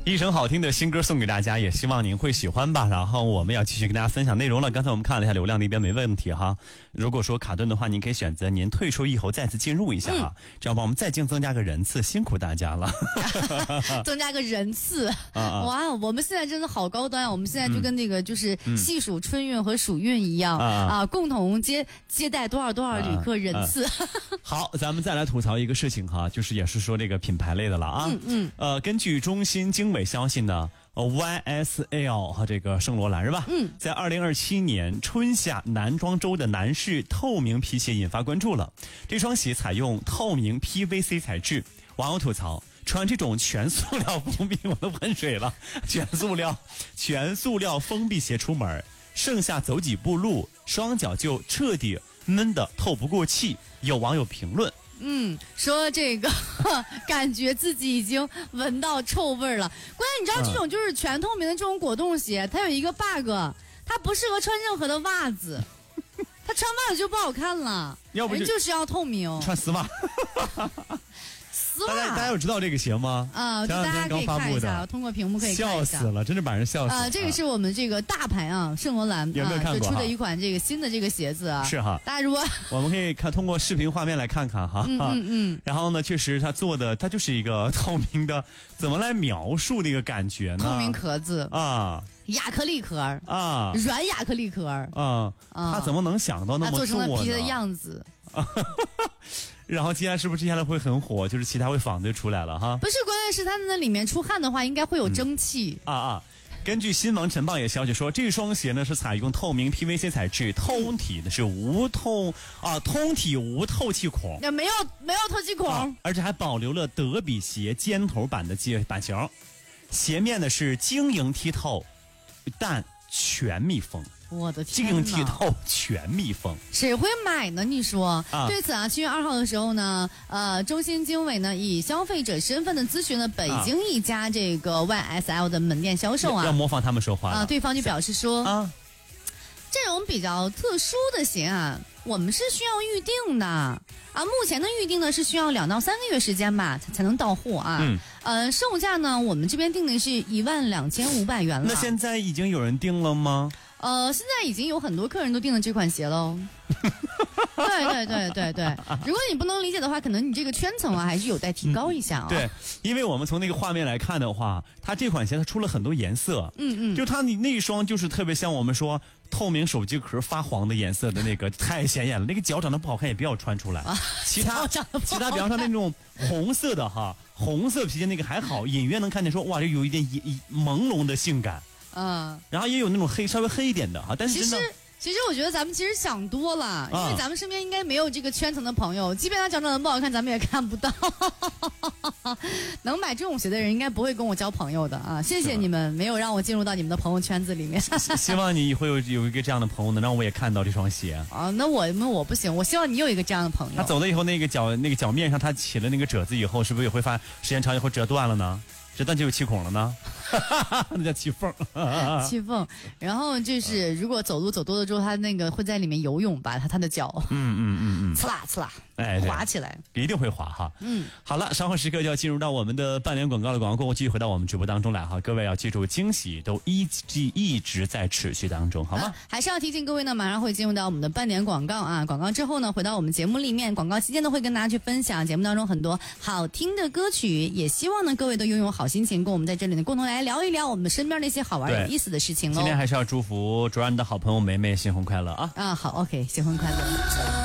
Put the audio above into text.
一首好听的新歌送给大家，也希望您会喜欢吧。然后我们要继续跟大家分享内容了。刚才我们看了一下流量那边没问题哈。如果说卡顿的话，您可以选择您退出以后再次进入一下哈，这样帮我们再增加个人次，辛苦大家了。 增加个人次，哇，我们现在真的好高端啊！我们现在就跟那个就是细数春运和暑运一样共同接待多少旅客人次。 好，咱们再来吐槽一个事情哈，就是也是说这个品牌类的了啊。根据中新经纬消息呢，YSL 和这个圣罗兰是吧？在2027年春夏男装周的男士透明皮鞋引发关注了。这双鞋采用透明 PVC 材质，网友吐槽穿这种全塑料封闭，我都喷水了，全塑料封闭鞋出门，剩下走几步路，双脚就彻底闷得透不过气。有网友评论。 说这个感觉自己已经闻到臭味了。关键你知道这种就是全透明的这种果冻鞋，它有一个 bug， 它不适合穿任何的袜子，它穿袜子就不好看了。 要不就是要透明， 穿丝袜。 丝袜， 大家有知道这个鞋吗？ 大家可以看一下，通过屏幕可以看一下。 笑死了，真是把人笑死了。 这个是我们这个大牌圣罗兰有没有看过？ 就出的一款这个新的这个鞋子啊。 是哈， 大家如果我们可以通过视频画面来看看哈。然后呢，确实它做的它就是一个透明的，怎么来描述那个感觉呢？ 透明壳子啊。 亚克力壳啊， 软亚克力壳他怎么能想到那么做呢？ 做成了皮的样子。 然后接下来会很火，就是其他会仿就出来了哈。 不是，关键是它那里面出汗的话，应该会有蒸汽根据新闻晨报也消息说，这双鞋呢是采用透明 PVC 材质，通体的是通体无透气孔， 没有透气孔， 而且还保留了德比鞋尖头版的版型，鞋面呢是晶莹剔透，但全密封。 我的天哪！ 晶莹剔透，全密封， 谁会买呢？你说？对此7月2号的时候呢，中新经纬呢以消费者身份的咨询了北京一家这个 YSL 的门店销售要模仿他们说话对方就表示说这种比较特殊的鞋我们是需要预定的目前的预定呢是需要2到3个月时间吧才能到货售价呢我们这边定的是12500元了。 那现在已经有人订了吗？ 现在已经有很多客人都订了这款鞋喽。对，如果你不能理解的话，可能你这个圈层还是有待提高一下对，因为我们从那个画面来看的话，它这款鞋它出了很多颜色，就它那一双就是特别像我们说透明手机壳发黄的颜色的那个，太显眼了。那个脚长得不好看也不要穿出来。其他比方说那种红色的红色皮鞋那个还好，隐约能看见说哇，这有一点朦胧的性感。然后也有那种稍微黑一点的但是真的。 其实我觉得咱们想多了，因为咱们身边应该没有这个圈层的朋友，即便他脚长得不好看，咱们也看不到。能买这种鞋的人应该不会跟我交朋友的谢谢你们没有让我进入到你们的朋友圈子里面。 希望你会有一个这样的朋友呢，让我也看到这双鞋那我不行，我希望你有一个这样的朋友。 他走了以后，那个脚面上他起了那个褶子以后，是不是也会发时间长以后折断了呢？这但就有气孔了呢，那叫气缝。 气缝，然后就是如果走路走多了之后，它那个会在里面游泳吧，它的脚，刺啦刺啦，滑起来， 一定会滑哈。好了，稍后时刻就要进入到我们的半点广告的广告过后，继续回到我们直播当中来哈。各位要记住，惊喜都一直在持续当中，好吗？ 还是要提醒各位呢，马上会进入到我们的半点广告广告之后呢，回到我们节目里面，广告期间呢会跟大家去分享节目当中很多好听的歌曲，也希望呢各位都拥有好心情，跟我们在这里呢共同来聊一聊我们身边那些好玩有意思的事情喽。 今天还是要祝福卓然的好朋友梅梅新婚快乐好 OK 新婚快乐。